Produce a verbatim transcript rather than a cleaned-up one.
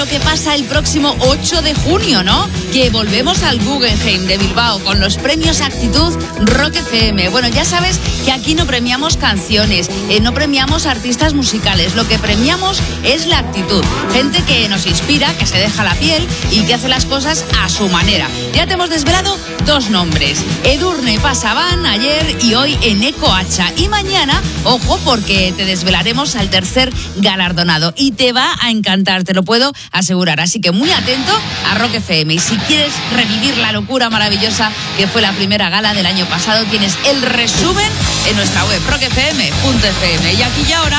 Lo que pasa el próximo ocho de junio, ¿no? Que volvemos al Guggenheim de Bilbao con los premios Actitud Rock F M. Bueno, ya sabes que aquí no premiamos canciones, eh, no premiamos artistas musicales. Lo que premiamos es la actitud. Gente que nos inspira, que se deja la piel y que hace las cosas a su manera. Ya te hemos desvelado dos nombres. Edurne Pasaban ayer y hoy Eneko Hacha. Y mañana, ojo, porque te desvelaremos al tercer galardonado. Y te va a encantar, te lo puedo asegurar. Así que muy atento a Rock F M. Y si quieres revivir la locura maravillosa que fue la primera gala del año pasado, tienes el resumen en nuestra web rock f m punto f m. Y aquí y ahora